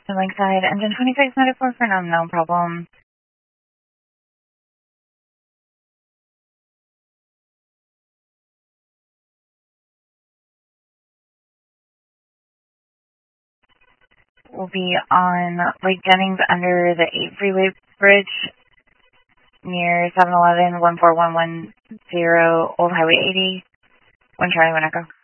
Lakeside, engine 26 94 for no problem. We'll be on Lake Jennings under the 8 freeway bridge near 711 14110 Old Highway 80. 1 Charlie 1 Echo.